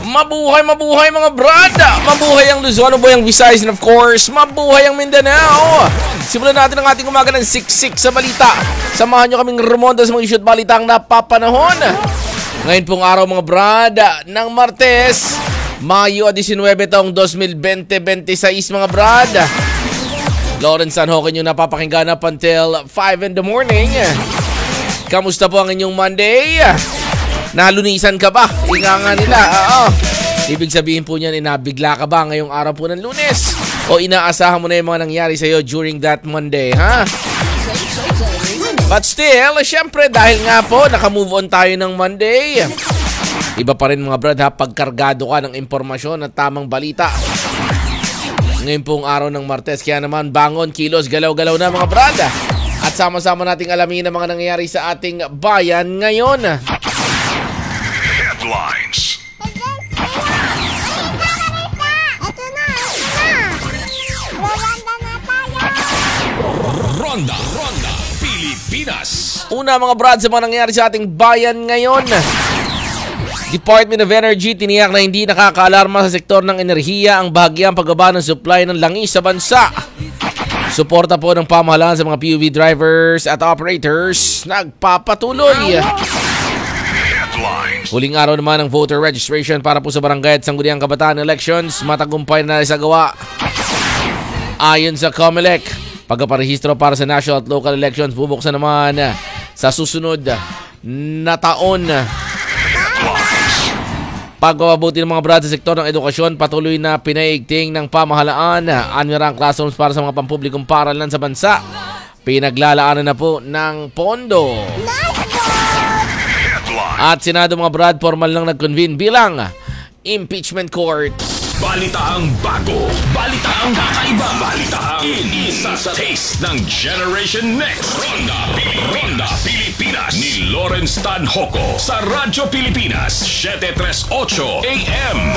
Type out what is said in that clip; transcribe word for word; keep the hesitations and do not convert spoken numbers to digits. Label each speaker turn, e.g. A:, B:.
A: Mabuhay, mabuhay mga brada! Mabuhay ang Luzon, mabuhay ang Visayas, and of course, mabuhay ang Mindanao! Simulan natin ang ating umaga ng siksik sa balita. Samahan nyo kaming remonda sa mga issue at balita ang napapanahon. Ngayon pong araw mga brada ng Martes, Mayo nineteen taong twenty twenty-six mga brada. Lawrence Sanho yung napapakinggan up until five in the morning. Kamusta po ang inyong Monday? Nalunisan ka ba? Ika nga nila. Oo. Ibig sabihin po niyan, inabigla ka ba ngayong araw po ng Lunes? O inaasahan mo na yung mga nangyari sa'yo during that Monday, ha? But still, syempre, dahil nga po, nakamove on tayo ng Monday. Iba pa rin mga brad, ha? Pagkargado ka ng impormasyon at tamang balita. Ngayon pong araw ng Martes, kaya naman bangon, kilos, galaw-galaw na mga brad. At sama-sama nating alamin ang mga nangyayari sa ating bayan ngayon.
B: Headlines. Ronda, Ronda, Pilipinas.
A: Una mga brad sa mga nangyayari sa ating bayan ngayon. Department of Energy tiniyak na hindi nakakaalarma sa sektor ng enerhiya ang bahagyang pagbaba ng supply ng langis sa bansa. Suporta po ng pamahalaan sa mga P U V drivers at operators nagpapatuloy. Huling araw naman ng voter registration para po sa barangay at sangguniang kabataan elections, matagumpay na isagawa. Ayon sa COMELEC, pagpaparehistro para sa national at local elections bubuksan naman sa susunod na taon. Pagbababuti ng mga brad sa sektor ng edukasyon, patuloy na pinaigting ng pamahalaan. Annual classrooms para sa mga pampublikong paaralan sa bansa. Pinaglalaanan na po ng pondo. At Senado mga brad, formal lang nag-convene bilang impeachment court.
B: Balitaang bago, balitaang kakaiba, balitaang isa sa taste ng Generation Next. Ronda, Ronda Pilipinas ni Lawrence Sanho sa Radyo Pilipinas, seven thirty-eight A M.